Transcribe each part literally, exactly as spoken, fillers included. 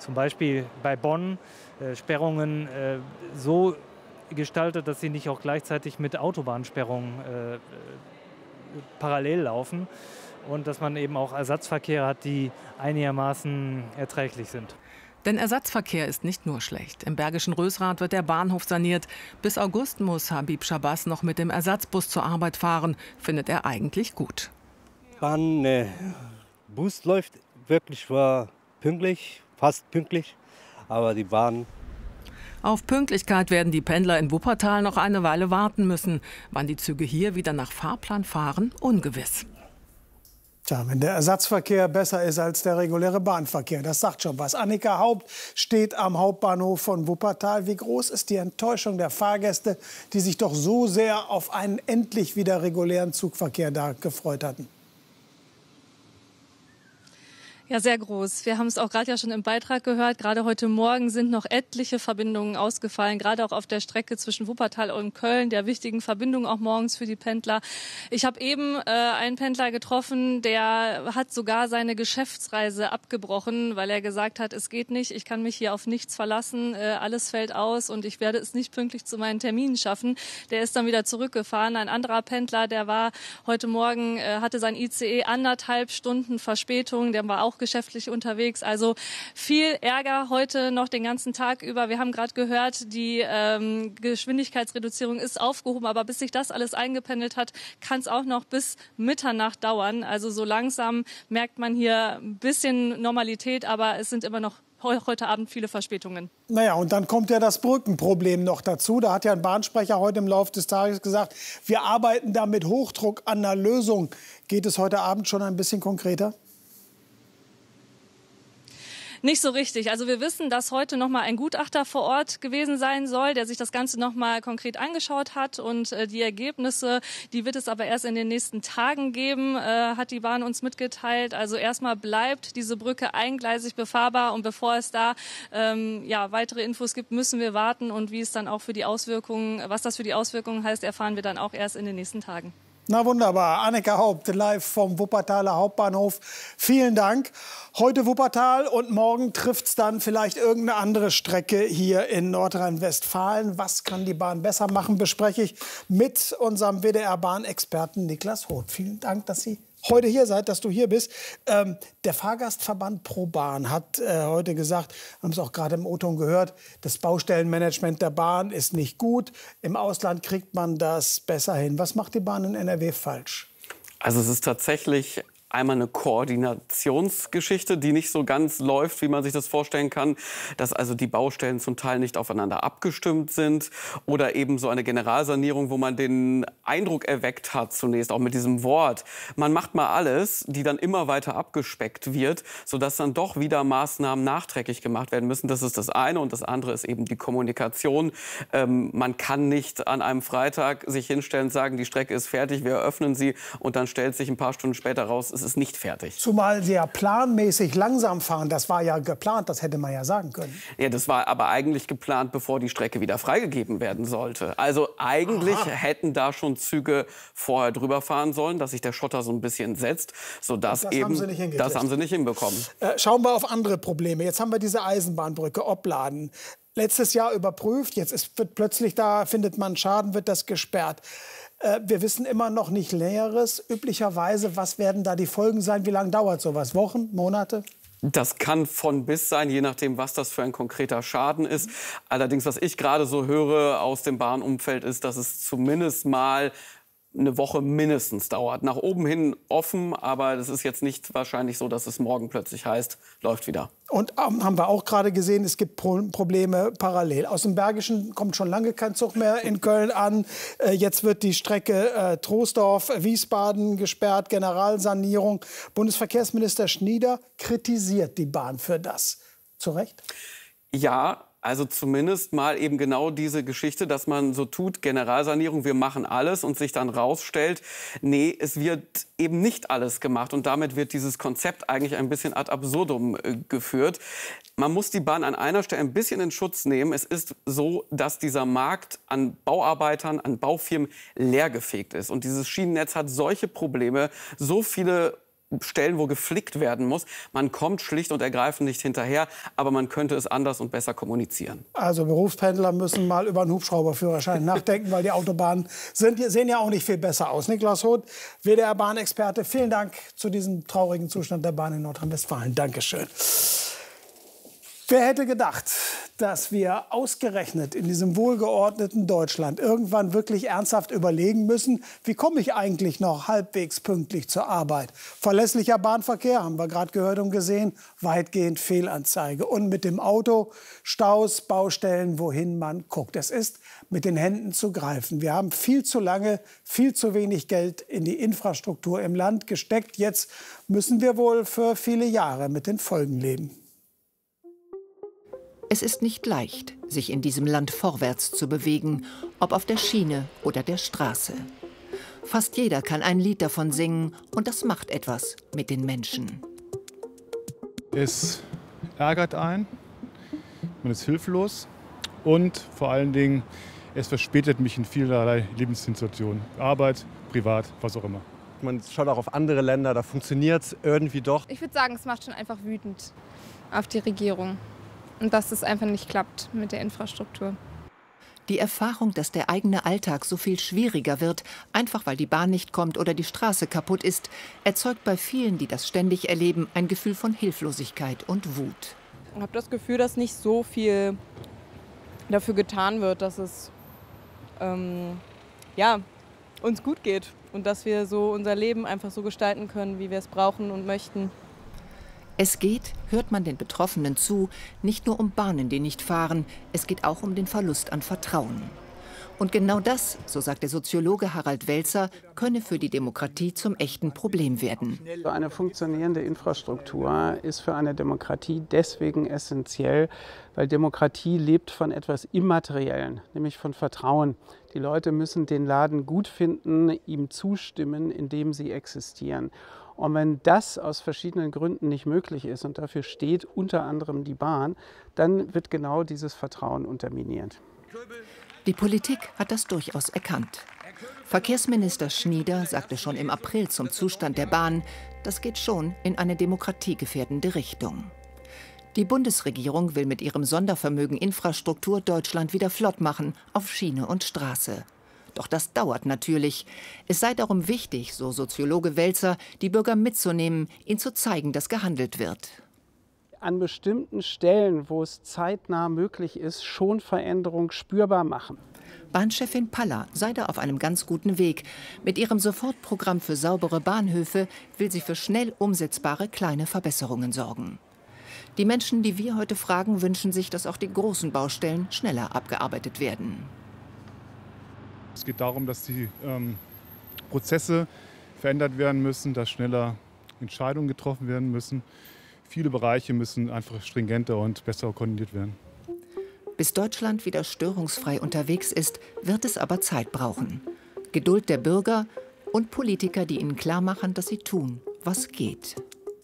zum Beispiel bei Bonn äh, Sperrungen äh, so gestaltet, dass sie nicht auch gleichzeitig mit Autobahnsperrungen äh, parallel laufen und dass man eben auch Ersatzverkehre hat, die einigermaßen erträglich sind. Denn Ersatzverkehr ist nicht nur schlecht. Im Bergischen Rösrath wird der Bahnhof saniert. Bis August muss Habib Shabazz noch mit dem Ersatzbus zur Arbeit fahren. Findet er eigentlich gut. Bahn, äh, Bus läuft wirklich, war pünktlich, fast pünktlich. Aber die Bahn... Auf Pünktlichkeit werden die Pendler in Wuppertal noch eine Weile warten müssen. Wann die Züge hier wieder nach Fahrplan fahren, ungewiss. Tja, wenn der Ersatzverkehr besser ist als der reguläre Bahnverkehr, das sagt schon was. Annika Haupt steht am Hauptbahnhof von Wuppertal. Wie groß ist die Enttäuschung der Fahrgäste, die sich doch so sehr auf einen endlich wieder regulären Zugverkehr da gefreut hatten? Ja, sehr groß. Wir haben es auch gerade ja schon im Beitrag gehört. Gerade heute Morgen sind noch etliche Verbindungen ausgefallen, gerade auch auf der Strecke zwischen Wuppertal und Köln, der wichtigen Verbindung auch morgens für die Pendler. Ich habe eben äh, einen Pendler getroffen, der hat sogar seine Geschäftsreise abgebrochen, weil er gesagt hat, es geht nicht, ich kann mich hier auf nichts verlassen, äh, alles fällt aus und ich werde es nicht pünktlich zu meinen Terminen schaffen. Der ist dann wieder zurückgefahren. Ein anderer Pendler, der war heute Morgen, äh, hatte sein I C E anderthalb Stunden Verspätung, der war auch geschäftlich unterwegs. Also viel Ärger heute noch den ganzen Tag über. Wir haben gerade gehört, die ähm, Geschwindigkeitsreduzierung ist aufgehoben, aber bis sich das alles eingependelt hat, kann es auch noch bis Mitternacht dauern. Also so langsam merkt man hier ein bisschen Normalität, aber es sind immer noch heute Abend viele Verspätungen. Naja, und dann kommt ja das Brückenproblem noch dazu. Da hat ja ein Bahnsprecher heute im Laufe des Tages gesagt, wir arbeiten da mit Hochdruck an einer Lösung. Geht es heute Abend schon ein bisschen konkreter? Nicht so richtig. Also wir wissen, dass heute noch mal ein Gutachter vor Ort gewesen sein soll, der sich das Ganze noch mal konkret angeschaut hat. Und äh, die Ergebnisse, die wird es aber erst in den nächsten Tagen geben, äh, hat die Bahn uns mitgeteilt. Also erstmal bleibt diese Brücke eingleisig befahrbar. Und bevor es da ähm, ja, weitere Infos gibt, müssen wir warten. Und wie es dann auch für die Auswirkungen, was das für die Auswirkungen heißt, erfahren wir dann auch erst in den nächsten Tagen. Na wunderbar. Annika Haupt, live vom Wuppertaler Hauptbahnhof. Vielen Dank. Heute Wuppertal und morgen trifft es dann vielleicht irgendeine andere Strecke hier in Nordrhein-Westfalen. Was kann die Bahn besser machen, bespreche ich mit unserem W D R-Bahnexperten Niklas Roth. Vielen Dank, dass Sie heute hier seid, dass du hier bist. Ähm, der Fahrgastverband ProBahn hat äh, heute gesagt, haben es auch gerade im O-Ton gehört, das Baustellenmanagement der Bahn ist nicht gut. Im Ausland kriegt man das besser hin. Was macht die Bahn in N R W falsch? Also es ist tatsächlich einmal eine Koordinationsgeschichte, die nicht so ganz läuft, wie man sich das vorstellen kann, dass also die Baustellen zum Teil nicht aufeinander abgestimmt sind oder eben so eine Generalsanierung, wo man den Eindruck erweckt hat zunächst, auch mit diesem Wort, man macht mal alles, die dann immer weiter abgespeckt wird, sodass dann doch wieder Maßnahmen nachträglich gemacht werden müssen. Das ist das eine und das andere ist eben die Kommunikation. Ähm, man kann nicht an einem Freitag sich hinstellen und sagen, die Strecke ist fertig, wir eröffnen sie und dann stellt sich ein paar Stunden später raus, es ist nicht fertig. Zumal Sie ja planmäßig langsam fahren. Das war ja geplant, das hätte man ja sagen können. Ja, das war aber eigentlich geplant, bevor die Strecke wieder freigegeben werden sollte. Also eigentlich Aha. hätten da schon Züge vorher drüber fahren sollen, dass sich der Schotter so ein bisschen setzt, sodass das eben haben Sie nicht hingekriegt. Das haben sie nicht hinbekommen. Äh, schauen wir auf andere Probleme. Jetzt haben wir diese Eisenbahnbrücke Opladen. Letztes Jahr überprüft, jetzt ist, wird plötzlich da, findet man Schaden, wird das gesperrt. Wir wissen immer noch nicht Näheres. Üblicherweise, was werden da die Folgen sein? Wie lange dauert sowas? Wochen, Monate? Das kann von bis sein, je nachdem, was das für ein konkreter Schaden ist. Allerdings, was ich gerade so höre aus dem Bahnumfeld, ist, dass es zumindest mal eine Woche mindestens dauert. Nach oben hin offen, aber das ist jetzt nicht wahrscheinlich so, dass es morgen plötzlich heißt, läuft wieder. Und ähm, haben wir auch gerade gesehen, es gibt Pro Probleme parallel. Aus dem Bergischen kommt schon lange kein Zug mehr in Köln an. Äh, jetzt wird die Strecke äh, Troisdorf-Wiesbaden gesperrt, Generalsanierung. Bundesverkehrsminister Schnieder kritisiert die Bahn für das. Zu Recht? Ja. Also zumindest mal eben genau diese Geschichte, dass man so tut, Generalsanierung, wir machen alles und sich dann rausstellt, nee, es wird eben nicht alles gemacht. Und damit wird dieses Konzept eigentlich ein bisschen ad absurdum äh, geführt. Man muss die Bahn an einer Stelle ein bisschen in Schutz nehmen. Es ist so, dass dieser Markt an Bauarbeitern, an Baufirmen leergefegt ist. Und dieses Schienennetz hat solche Probleme, so viele Stellen, wo geflickt werden muss. Man kommt schlicht und ergreifend nicht hinterher, aber man könnte es anders und besser kommunizieren. Also Berufspendler müssen mal über einen Hubschrauberführerschein nachdenken, weil die Autobahnen sind, sehen ja auch nicht viel besser aus. Niklas Roth, W D R-Bahnexperte, vielen Dank zu diesem traurigen Zustand der Bahn in Nordrhein-Westfalen. Dankeschön. Wer hätte gedacht, dass wir ausgerechnet in diesem wohlgeordneten Deutschland irgendwann wirklich ernsthaft überlegen müssen, wie komme ich eigentlich noch halbwegs pünktlich zur Arbeit? Verlässlicher Bahnverkehr, haben wir gerade gehört und gesehen, weitgehend Fehlanzeige. Und mit dem Auto Staus, Baustellen, wohin man guckt. Es ist mit den Händen zu greifen. Wir haben viel zu lange, viel zu wenig Geld in die Infrastruktur im Land gesteckt. Jetzt müssen wir wohl für viele Jahre mit den Folgen leben. Es ist nicht leicht, sich in diesem Land vorwärts zu bewegen, ob auf der Schiene oder der Straße. Fast jeder kann ein Lied davon singen und das macht etwas mit den Menschen. Es ärgert einen, man ist hilflos und vor allen Dingen, es verspätet mich in vielerlei Lebenssituationen. Arbeit, privat, was auch immer. Man schaut auch auf andere Länder, da funktioniert es irgendwie doch. Ich würde sagen, es macht schon einfach wütend auf die Regierung. Und dass es einfach nicht klappt mit der Infrastruktur. Die Erfahrung, dass der eigene Alltag so viel schwieriger wird, einfach weil die Bahn nicht kommt oder die Straße kaputt ist, erzeugt bei vielen, die das ständig erleben, ein Gefühl von Hilflosigkeit und Wut. Ich habe das Gefühl, dass nicht so viel dafür getan wird, dass es ähm, ja, uns gut geht und dass wir so unser Leben einfach so gestalten können, wie wir es brauchen und möchten. Es geht, hört man den Betroffenen zu, nicht nur um Bahnen, die nicht fahren, es geht auch um den Verlust an Vertrauen. Und genau das, so sagt der Soziologe Harald Welzer, könne für die Demokratie zum echten Problem werden. Eine funktionierende Infrastruktur ist für eine Demokratie deswegen essentiell, weil Demokratie lebt von etwas Immateriellen, nämlich von Vertrauen. Die Leute müssen den Laden gut finden, ihm zustimmen, indem sie existieren. Und wenn das aus verschiedenen Gründen nicht möglich ist, und dafür steht unter anderem die Bahn, dann wird genau dieses Vertrauen unterminiert. Die Politik hat das durchaus erkannt. Verkehrsminister Schnieder sagte schon im April zum Zustand der Bahn, das geht schon in eine demokratiegefährdende Richtung. Die Bundesregierung will mit ihrem Sondervermögen Infrastruktur Deutschland wieder flott machen, auf Schiene und Straße. Doch das dauert natürlich. Es sei darum wichtig, so Soziologe Welzer, die Bürger mitzunehmen, ihnen zu zeigen, dass gehandelt wird. An bestimmten Stellen, wo es zeitnah möglich ist, schon Veränderung spürbar machen. Bahnchefin Paller sei da auf einem ganz guten Weg. Mit ihrem Sofortprogramm für saubere Bahnhöfe will sie für schnell umsetzbare kleine Verbesserungen sorgen. Die Menschen, die wir heute fragen, wünschen sich, dass auch die großen Baustellen schneller abgearbeitet werden. Es geht darum, dass die ähm, Prozesse verändert werden müssen, dass schneller Entscheidungen getroffen werden müssen. Viele Bereiche müssen einfach stringenter und besser koordiniert werden. Bis Deutschland wieder störungsfrei unterwegs ist, wird es aber Zeit brauchen. Geduld der Bürger und Politiker, die ihnen klarmachen, dass sie tun, was geht.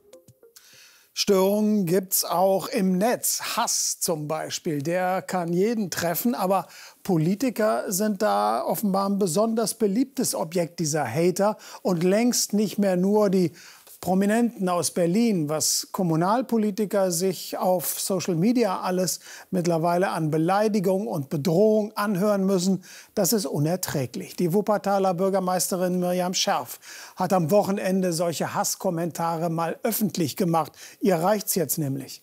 Störungen gibt es auch im Netz. Hass zum Beispiel, der kann jeden treffen. Aber Politiker sind da offenbar ein besonders beliebtes Objekt dieser Hater. Und längst nicht mehr nur die Prominenten aus Berlin, was Kommunalpolitiker sich auf Social Media alles mittlerweile an Beleidigung und Bedrohung anhören müssen, das ist unerträglich. Die Wuppertaler Bürgermeisterin Miriam Scherf hat am Wochenende solche Hasskommentare mal öffentlich gemacht. Ihr reicht's jetzt nämlich.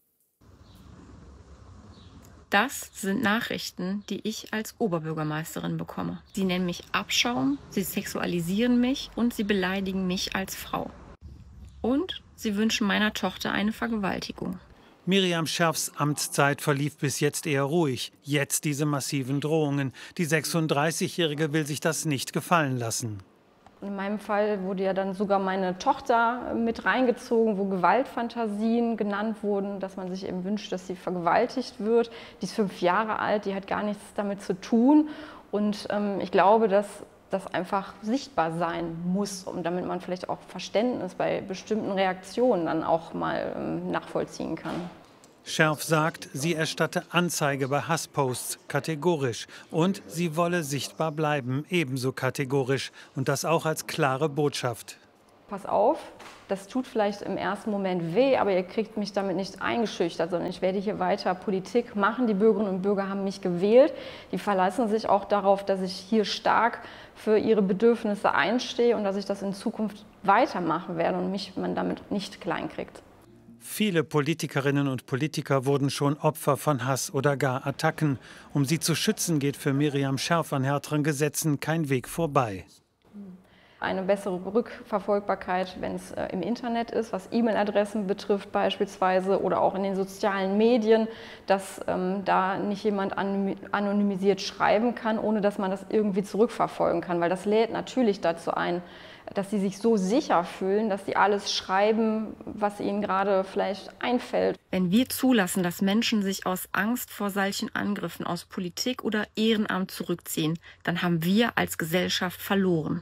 Das sind Nachrichten, die ich als Oberbürgermeisterin bekomme. Sie nennen mich Abschaum, sie sexualisieren mich und sie beleidigen mich als Frau. Und sie wünschen meiner Tochter eine Vergewaltigung. Miriam Scherfs Amtszeit verlief bis jetzt eher ruhig. Jetzt diese massiven Drohungen. Die sechsunddreißigjährige will sich das nicht gefallen lassen. In meinem Fall wurde ja dann sogar meine Tochter mit reingezogen, wo Gewaltfantasien genannt wurden, dass man sich eben wünscht, dass sie vergewaltigt wird. Die ist fünf Jahre alt, die hat gar nichts damit zu tun. Und ähm, ich glaube, dass das einfach sichtbar sein muss, und damit man vielleicht auch Verständnis bei bestimmten Reaktionen dann auch mal ähm, nachvollziehen kann. Scherf sagt, sie erstatte Anzeige bei Hassposts kategorisch und sie wolle sichtbar bleiben, ebenso kategorisch, und das auch als klare Botschaft. Pass auf, das tut vielleicht im ersten Moment weh, aber ihr kriegt mich damit nicht eingeschüchtert, sondern ich werde hier weiter Politik machen. Die Bürgerinnen und Bürger haben mich gewählt. Die verlassen sich auch darauf, dass ich hier stark für ihre Bedürfnisse einstehe und dass ich das in Zukunft weitermachen werde und mich man damit nicht kleinkriegt. Viele Politikerinnen und Politiker wurden schon Opfer von Hass oder gar Attacken. Um sie zu schützen, geht für Miriam Scherf an härteren Gesetzen kein Weg vorbei. Eine bessere Rückverfolgbarkeit, wenn es äh, im Internet ist, was E-Mail-Adressen betrifft beispielsweise oder auch in den sozialen Medien, dass ähm, da nicht jemand anonymisiert schreiben kann, ohne dass man das irgendwie zurückverfolgen kann. Weil das lädt natürlich dazu ein, dass sie sich so sicher fühlen, dass sie alles schreiben, was ihnen gerade vielleicht einfällt. Wenn wir zulassen, dass Menschen sich aus Angst vor solchen Angriffen aus Politik oder Ehrenamt zurückziehen, dann haben wir als Gesellschaft verloren.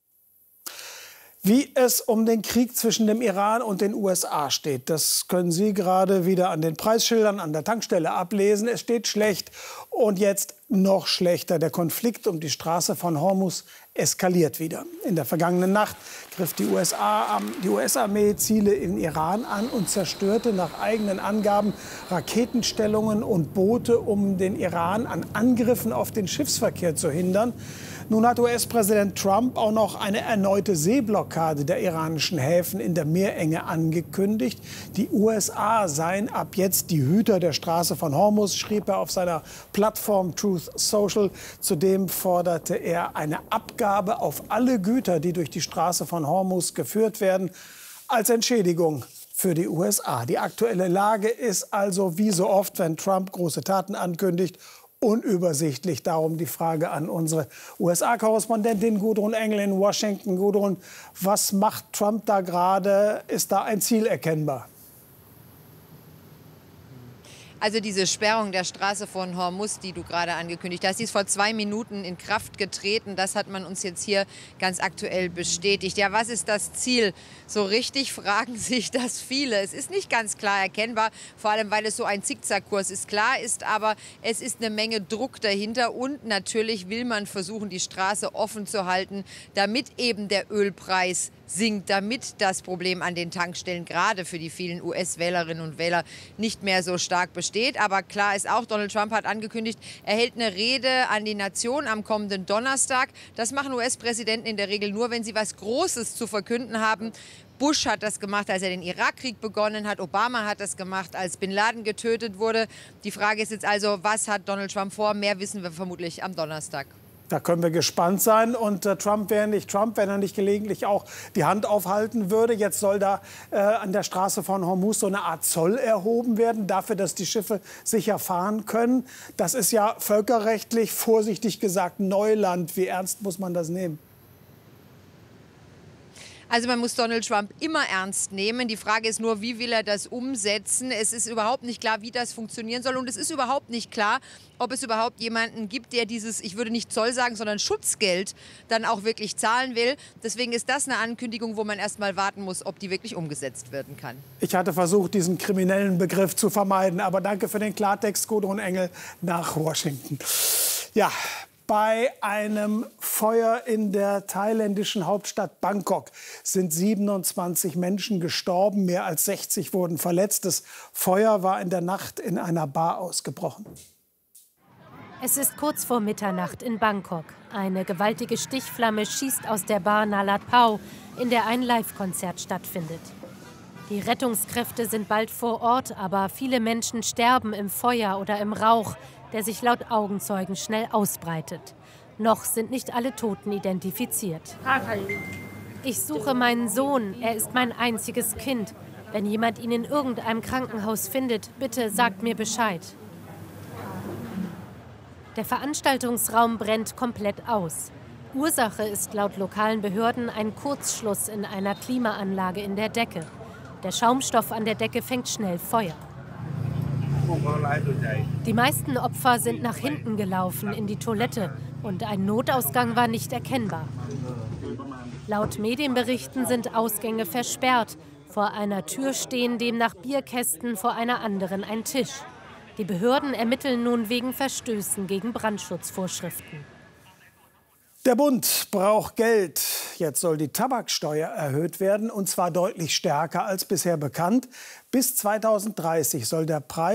Wie es um den Krieg zwischen dem Iran und den U S A steht, das können Sie gerade wieder an den Preisschildern an der Tankstelle ablesen. Es steht schlecht und jetzt noch schlechter. Der Konflikt um die Straße von Hormuz eskaliert wieder. In der vergangenen Nacht griff die U S A, die U S-Armee Ziele in Iran an und zerstörte nach eigenen Angaben Raketenstellungen und Boote, um den Iran an Angriffen auf den Schiffsverkehr zu hindern. Nun hat U S-Präsident Trump auch noch eine erneute Seeblockade der iranischen Häfen in der Meerenge angekündigt. Die U S A seien ab jetzt die Hüter der Straße von Hormuz, schrieb er auf seiner Plattform Truth Social. Zudem forderte er eine Abgabe auf alle Güter, die durch die Straße von Hormuz geführt werden, als Entschädigung für die U S A. Die aktuelle Lage ist also wie so oft, wenn Trump große Taten ankündigt, unübersichtlich. Darum die Frage an unsere U S A-Korrespondentin Gudrun Engel in Washington. Gudrun, was macht Trump da gerade? Ist da ein Ziel erkennbar? Also diese Sperrung der Straße von Hormuz, die du gerade angekündigt hast, die ist vor zwei Minuten in Kraft getreten. Das hat man uns jetzt hier ganz aktuell bestätigt. Ja, was ist das Ziel? So richtig fragen sich das viele. Es ist nicht ganz klar erkennbar, vor allem weil es so ein Zickzackkurs ist. Klar ist aber, es ist eine Menge Druck dahinter und natürlich will man versuchen, die Straße offen zu halten, damit eben der Ölpreis sinkt, damit das Problem an den Tankstellen gerade für die vielen U S-Wählerinnen und Wähler nicht mehr so stark besteht. Aber klar ist auch, Donald Trump hat angekündigt, er hält eine Rede an die Nation am kommenden Donnerstag. Das machen U S-Präsidenten in der Regel nur, wenn sie was Großes zu verkünden haben. Bush hat das gemacht, als er den Irakkrieg begonnen hat. Obama hat das gemacht, als Bin Laden getötet wurde. Die Frage ist jetzt also, was hat Donald Trump vor? Mehr wissen wir vermutlich am Donnerstag. Da können wir gespannt sein. Und äh, Trump wäre nicht Trump, wenn er nicht gelegentlich auch die Hand aufhalten würde. Jetzt soll da äh, an der Straße von Hormuz so eine Art Zoll erhoben werden, dafür, dass die Schiffe sicher fahren können. Das ist ja völkerrechtlich, vorsichtig gesagt, Neuland. Wie ernst muss man das nehmen? Also man muss Donald Trump immer ernst nehmen. Die Frage ist nur, wie will er das umsetzen? Es ist überhaupt nicht klar, wie das funktionieren soll. Und es ist überhaupt nicht klar, ob es überhaupt jemanden gibt, der dieses, ich würde nicht Zoll sagen, sondern Schutzgeld dann auch wirklich zahlen will. Deswegen ist das eine Ankündigung, wo man erst mal warten muss, ob die wirklich umgesetzt werden kann. Ich hatte versucht, diesen kriminellen Begriff zu vermeiden. Aber danke für den Klartext, Gudrun Engel nach Washington. Ja. Bei einem Feuer in der thailändischen Hauptstadt Bangkok sind siebenundzwanzig Menschen gestorben, mehr als sechzig wurden verletzt. Das Feuer war in der Nacht in einer Bar ausgebrochen. Es ist kurz vor Mitternacht in Bangkok. Eine gewaltige Stichflamme schießt aus der Bar Nalat Pau, in der ein Live-Konzert stattfindet. Die Rettungskräfte sind bald vor Ort, aber viele Menschen sterben im Feuer oder im Rauch, der sich laut Augenzeugen schnell ausbreitet. Noch sind nicht alle Toten identifiziert. Ich suche meinen Sohn, er ist mein einziges Kind. Wenn jemand ihn in irgendeinem Krankenhaus findet, bitte sagt mir Bescheid. Der Veranstaltungsraum brennt komplett aus. Ursache ist laut lokalen Behörden ein Kurzschluss in einer Klimaanlage in der Decke. Der Schaumstoff an der Decke fängt schnell Feuer. Die meisten Opfer sind nach hinten gelaufen, in die Toilette, und ein Notausgang war nicht erkennbar. Laut Medienberichten sind Ausgänge versperrt. Vor einer Tür stehen demnach Bierkästen, vor einer anderen ein Tisch. Die Behörden ermitteln nun wegen Verstößen gegen Brandschutzvorschriften. Der Bund braucht Geld. Jetzt soll die Tabaksteuer erhöht werden, und zwar deutlich stärker als bisher bekannt. Bis zweitausenddreißig soll der Preis